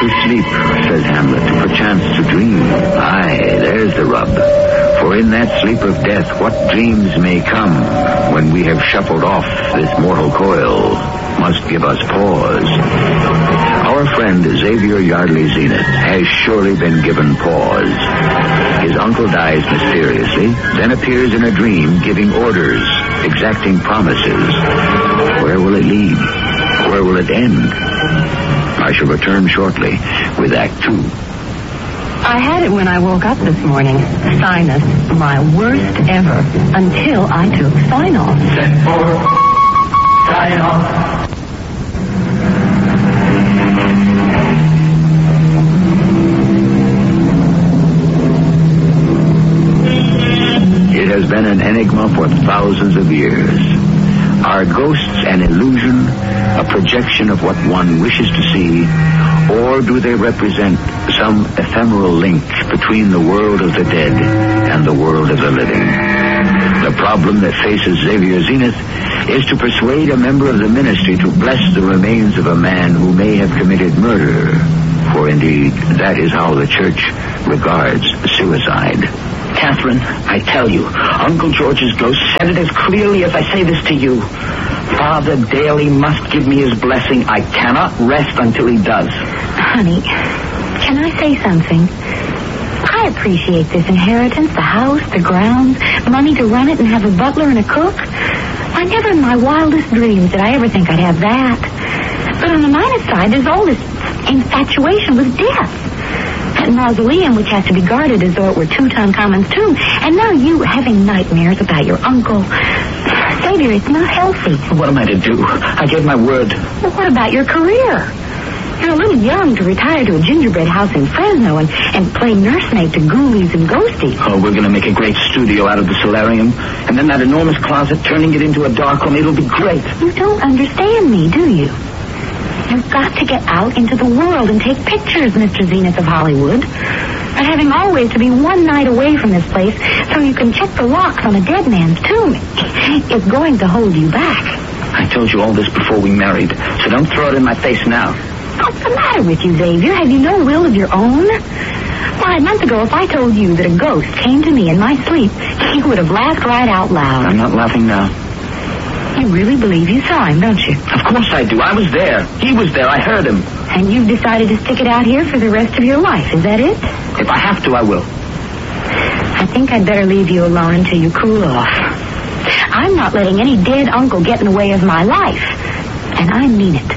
to sleep, says Hamlet, perchance to dream. Aye, there's the rub. For in that sleep of death, what dreams may come when we have shuffled off this mortal coil must give us pause. Our friend Xavier Yardley Zenith has surely been given pause. His uncle dies mysteriously, then appears in a dream giving orders, exacting promises. Where will it lead? Where will it end? I shall return shortly with Act 2. I had it when I woke up this morning. Sinus, my worst ever, until I took Sign-Off. Set for Sign-Off. It has been an enigma for thousands of years. Are ghosts an illusion, a projection of what one wishes to see, or do they represent some ephemeral link between the world of the dead and the world of the living? The problem that faces Xavier Zenith is to persuade a member of the ministry to bless the remains of a man who may have committed murder. For indeed, that is how the church regards suicide. Catherine, I tell you, Uncle George's ghost said it as clearly as I say this to you. Father Daly must give me his blessing. I cannot rest until he does. Honey, can I say something? I appreciate this inheritance, the house, the grounds, money to run it and have a butler and a cook. I never in my wildest dreams did I ever think I'd have that. But on the minus side, there's all this infatuation with death. That mausoleum, which has to be guarded as though it were Tutankhamun's tomb. And now you having nightmares about your uncle. Xavier, it's not healthy. What am I to do? I gave my word. Well, what about your career? You're a little young to retire to a gingerbread house in Fresno and play nursemaid to ghoulies and ghosties. Oh, we're going to make a great studio out of the solarium. And then that enormous closet, turning it into a dark room. It'll be great. You don't understand me, do you? You've got to get out into the world and take pictures, Mr. Zenith of Hollywood. But having always to be one night away from this place so you can check the locks on a dead man's tomb is going to hold you back. I told you all this before we married, so don't throw it in my face now. What's the matter with you, Xavier? Have you no will of your own? Why, a month ago, if I told you that a ghost came to me in my sleep, you would have laughed right out loud. I'm not laughing now. You really believe you saw him, don't you? Of course I do. I was there. He was there. I heard him. And you've decided to stick it out here for the rest of your life. Is that it? If I have to, I will. I think I'd better leave you alone until you cool off. I'm not letting any dead uncle get in the way of my life. And I mean it.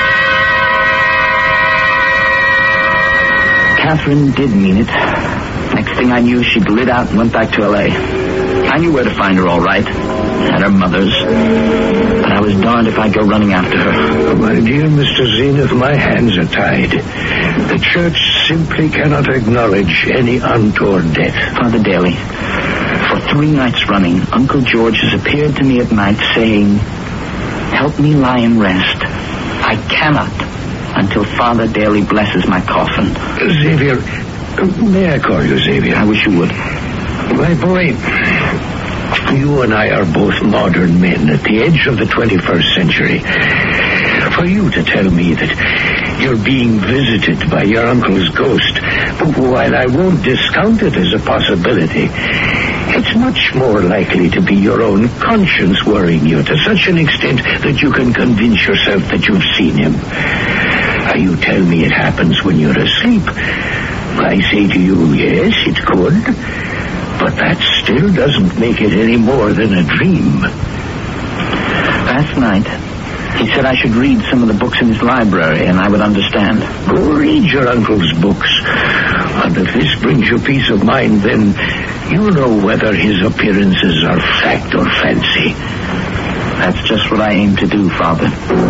Catherine did mean it. Next thing I knew, she'd lit out and went back to L.A. I knew where to find her all right. At her mother's. But I was darned if I'd go running after her. My dear Mr. Zenith, my hands are tied. The church simply cannot acknowledge any untoward death. Father Daly, for 3 nights running, Uncle George has appeared to me at night saying, "Help me lie and rest. I cannot until Father Daly blesses my coffin." Xavier, may I call you Xavier? I wish you would. My boy, you and I are both modern men at the edge of the 21st century. For you to tell me that you're being visited by your uncle's ghost, while I won't discount it as a possibility, it's much more likely to be your own conscience worrying you to such an extent that you can convince yourself that you've seen him. You tell me it happens when you're asleep. I say to you, yes, it could. But that still doesn't make it any more than a dream. Last night, he said I should read some of the books in his library and I would understand. Go read your uncle's books. And if this brings you peace of mind, then you'll know whether his appearances are fact or fancy. That's just what I aim to do, Father.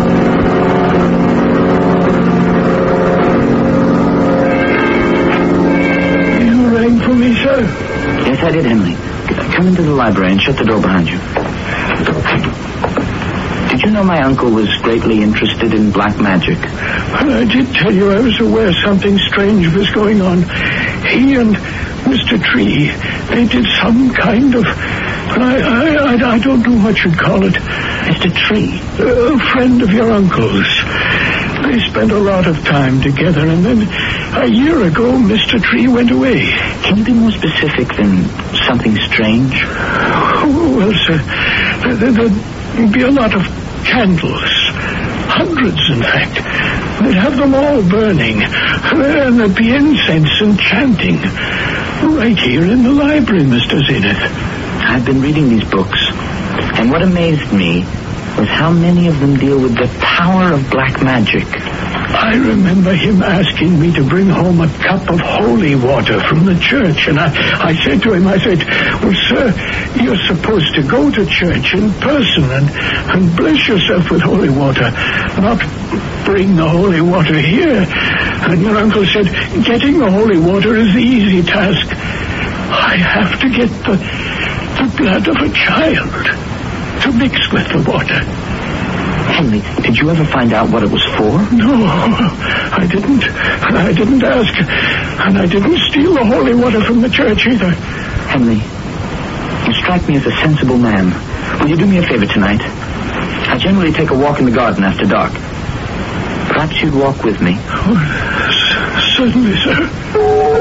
You rang for me, sir? Yes, I did, Henry. Come into the library and shut the door behind you. Did you know my uncle was greatly interested in black magic? Well, I did tell you I was aware something strange was going on. He and Mr. Tree, they did some kind of... I don't know what you'd call it. Mr. Tree? A friend of your uncle's. They spent a lot of time together, and then a year ago, Mr. Tree went away. Can you be more specific than something strange? Oh, well, sir, there'd be a lot of candles. Hundreds, in fact. They'd have them all burning. And there'd be incense and chanting. Right here in the library, Mr. Zenith. I've been reading these books, and what amazed me was how many of them deal with the power of black magic. I remember him asking me to bring home a cup of holy water from the church, and I said to him, well, sir, you're supposed to go to church in person and bless yourself with holy water, not bring the holy water here. And your uncle said, getting the holy water is the easy task. I have to get the blood of a child to mix with the water. Henry, did you ever find out what it was for? No, I didn't. I didn't ask. And I didn't steal the holy water from the church either. Henry, you strike me as a sensible man. Will you do me a favor tonight? I generally take a walk in the garden after dark. Perhaps you'd walk with me. Oh, certainly, sir.